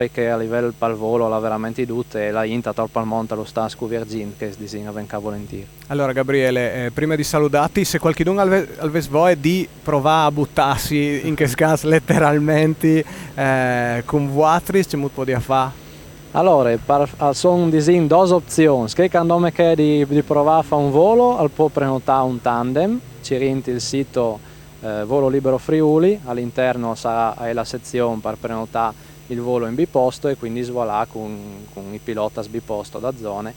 che a livello palvolo la veramente tutte e la inta al monte lo sta scuvergin che disegna venga volentieri. Allora Gabriele, prima di salutarti, se qualcuno al vesvoe di provare a buttarsi in che gas letteralmente con vuatris, c'è molto da fare? Allora, sono due opzioni, che quando che di provare a fare un volo, può prenotare un tandem, ci rientra il sito Volo Libero Friuli, all'interno sarà la sezione per prenotare il volo in biposto e quindi svolà con i pilota biposto da zone,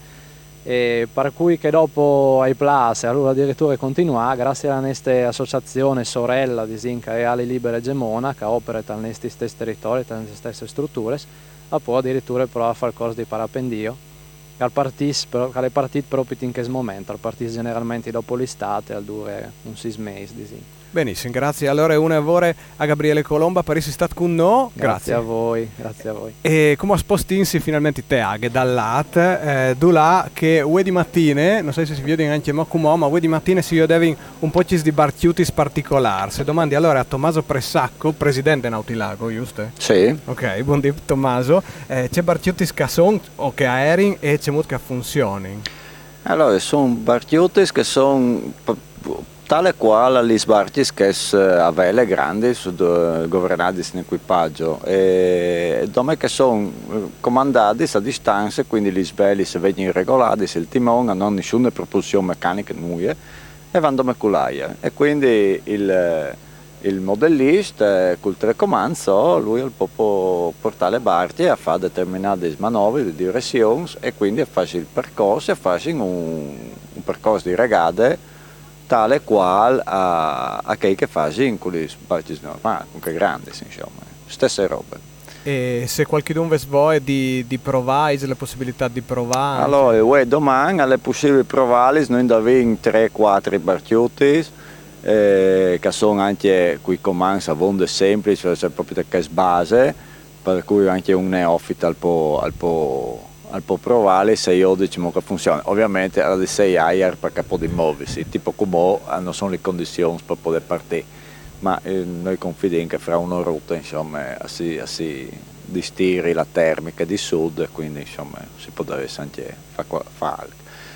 e per cui che dopo ai plus e allora addirittura continuare grazie alla nostra associazione sorella di Zinca e Ali Libere Gemona che opera tra i stessi territori, tra le stesse strutture, a può addirittura provare a fare il corso di parapendio che è partito proprio in questo momento, al partito generalmente dopo l'estate, al dure un 6 mesi di Zinca. Benissimo, grazie. Allora una ore a Gabriele Colomba per essere stato con noi. Grazie a voi, grazie a voi. E come spostinsi finalmente te aghe dall'at, là che di mattine, non so se si vede anche ma di mattine si vedono un po' di barchiutis particolari. Se domandi allora a Tommaso Pressacco, presidente Nautilago, giusto? Sì. Ok, buondì Tommaso. C'è barchiutis che sono o che aerei e c'è molto che funzioni? Allora, sono barchiutis che sono tale quale gli sbarchi che a vele grandi governati in equipaggio e dove che sono comandati a distanza, quindi gli sveli se vengono regolati, il timone non ha nessuna propulsione meccanica nuove e vanno come culaia e quindi il modellista col telecomando lui può portare le barche a fare determinate manovre di direzione e quindi a fare il percorso e fare un percorso di regate tale quale a che fasi con le sbarchi normali, con che grandi, insomma, stesse robe. E se qualcuno vuole di provare, c'è la possibilità di provare? Allora, domani alle possibili provare, noi abbiamo 3-4 barchiuti, che sono anche qui comandi a vonde semplici, cioè proprio che base, per cui anche un neofita può provare se io diciamo che funziona. Ovviamente alla di 6 air per capo di muoversi, tipo come non sono le condizioni per poter partire, ma noi confidiamo che fra un'oretta insomma si distiri la termica di sud, quindi insomma si potrebbe anche fare.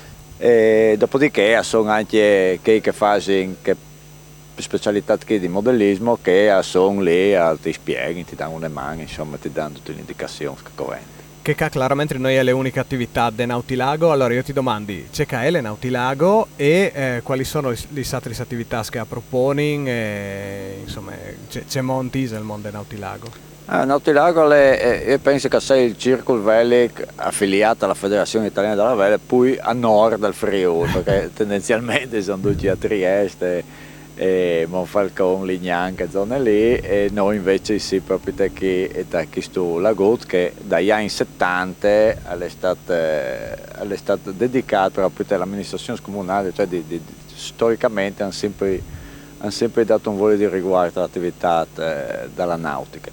E dopodiché sono anche che fanno che specialità di modellismo che sono lì, ti spiegano, ti danno le mani, insomma ti danno tutte le indicazioni che correnti. Che chiaramente noi è le uniche attività del Nautilago, allora io ti domandi, c'è che è il Nautilago e quali sono le altre attività che proponi, insomma c'è Montis nel mondo del Nautilago? Nautilago io penso che sia il Circle Velic affiliato alla Federazione Italiana della Vela, poi a nord del Friuli, perché tendenzialmente sono tutti a Trieste e Monfalcone, Lignanca, zone lì, e noi invece sì proprio da questo lago che dagli anni 70 è stato dedicato proprio all'amministrazione comunale, cioè storicamente hanno sempre dato un volo di riguardo all'attività della nautica.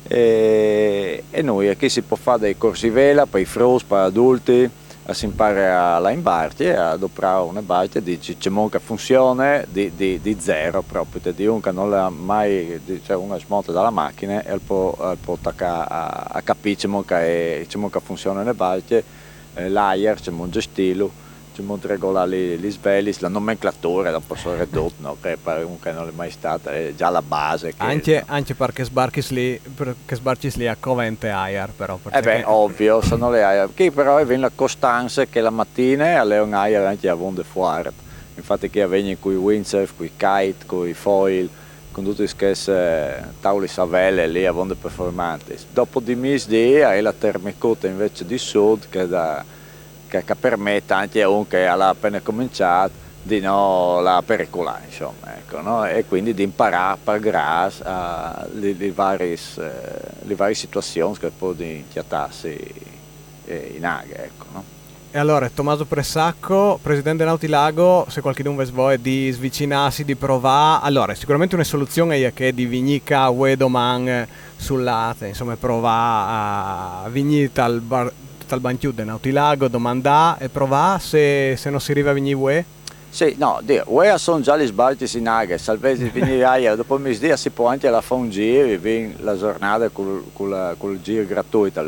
E noi qui si può fare dei corsi vela per i frus, per adulti, si impara a imbarchi, a adoperare una barca di che funzione di zero proprio, di un che non l'ha mai, cioè uno smonta dalla macchina e può attaccare a capire che funziona le barche, l'air, c'è un gestilo, c'è un regolare gli sveli, la nomenclatura è un po' ridotto, no? Che per un che non è mai stata, è già la base. Che, anche perché sbarchi lì a Covente Air però. Ovvio, sono le air. Che però è la costanza che la mattina alle un air anche a vonde fuori. Infatti che avviene con i windsurf, con i kite, con i foil, con tutte queste tavole savelle lì a vonde performanti. Dopo di misdi è la termicota invece di sud che permette anche a un che ha appena cominciato di non la pericolare, insomma, ecco, no? E quindi di imparare per gras le varie situazioni che può inchiatarsi in aria, ecco, no? E allora, Tommaso Pressacco, presidente Nautilago, se qualcuno vuole di svicinarsi, di provare, allora sicuramente una soluzione è che di vignica Wedoman sull'ate, insomma provare a vignire tal banchiù del Nautilago, domandare e provare se non si arriva a venire UE? Sì, no, ora sono già gli sbalti in aghe, salvezzi finirai, dopo il misdia si può anche la fare un giro, la giornata col giro gratuito,